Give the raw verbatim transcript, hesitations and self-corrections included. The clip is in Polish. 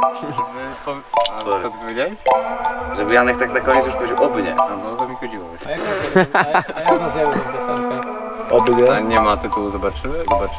Żeby po... A Sorry. co ty powiedziałeś? Żeby Janek tak na koniec już powiedział, oby nie. A no to mi chodziło. A jak, a, a jak nazwiemy tę piosenkę? Oby nie. A nie ma tytułu, zobaczymy? Zobaczymy.